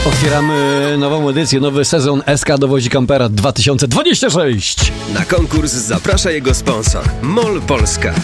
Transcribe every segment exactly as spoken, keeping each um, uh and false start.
Otwieramy nową edycję, nowy sezon S K Dowozi Kampera dwa tysiące dwadzieścia sześć. Na konkurs zaprasza jego sponsor MOL Polska.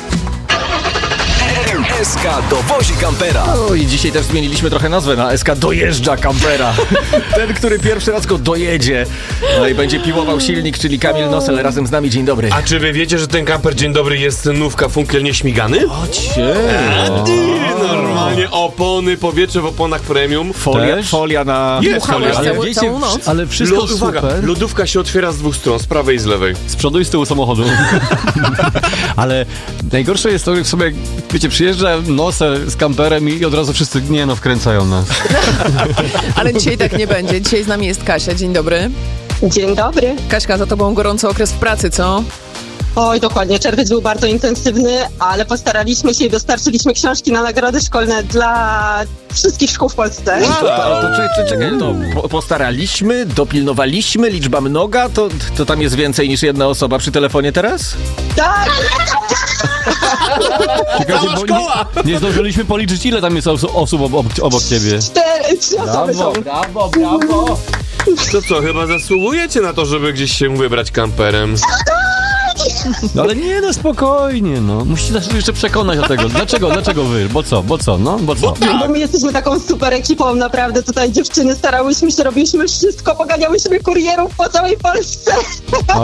S K Dowozi Kampera. O, i dzisiaj też zmieniliśmy trochę nazwę na S K Dojeżdża Kampera. Ten, który pierwszy raz go dojedzie. No i będzie piłował silnik, czyli Kamil Nosel razem z nami. Dzień dobry. A czy wy wiecie, że ten kamper Dzień Dobry jest nówka Funkiel nieśmigany? Ocie. A ty, normalnie opony, powietrze w oponach premium. Folia, Też? folia na... Jest folia. Ale Całą- wiecie, całą noc. ale wszystko Lod, uwaga, super. lodówka się otwiera z dwóch stron, z prawej i z lewej. Z przodu i z tyłu samochodu. Ale najgorsze jest to, że sobie, wiecie, przyjeżdża Nosel z kamperem i od razu wszyscy, nie no, wkręcają nas. Ale dzisiaj tak nie będzie. Dzisiaj z nami jest Kasia. Dzień dobry. Dzień dobry. Kaśka, za tobą gorący okres w pracy, co? Oj, dokładnie. Czerwiec był bardzo intensywny, ale postaraliśmy się i dostarczyliśmy książki na nagrody szkolne dla wszystkich szkół w Polsce. To, to, to, czekaj, czekaj, to po, postaraliśmy, dopilnowaliśmy, liczba mnoga, to, to tam jest więcej niż jedna osoba przy telefonie teraz? Tak! Czekajcie, bo nie, nie zdążyliśmy policzyć, ile tam jest osób, osób obok, obok ciebie. Cztery, trzy osoby są. brawo, brawo. To co, chyba zasługujecie na to, żeby gdzieś się wybrać kamperem. No ale nie, no spokojnie, no. Musicie nas jeszcze przekonać do tego. Dlaczego, dlaczego wy? Bo co, bo co, no, bo co? Bo my jesteśmy taką super ekipą, naprawdę. Tutaj dziewczyny starałyśmy się, robiliśmy wszystko, poganiałyśmy kurierów po całej Polsce.